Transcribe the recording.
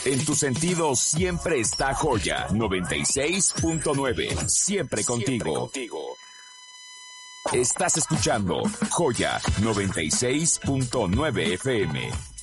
En tus sentidos siempre está Joya 96.9. Siempre contigo. Estás escuchando Joya 96.9 FM.